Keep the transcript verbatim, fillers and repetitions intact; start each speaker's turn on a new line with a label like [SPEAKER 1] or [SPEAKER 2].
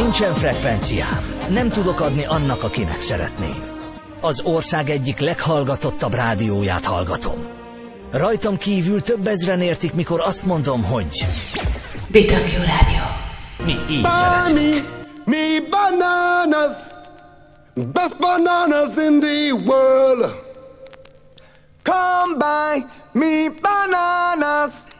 [SPEAKER 1] Nincsen frekvenciám, nem tudok adni annak, akinek szeretném. Az ország egyik leghallgatottabb rádióját hallgatom. Rajtam kívül több ezren értik, mikor azt mondom, hogy...
[SPEAKER 2] bé dupla vé Rádió.
[SPEAKER 1] Mi így szeretünk.
[SPEAKER 3] Me bananas, best bananas in the world. Come by me bananas.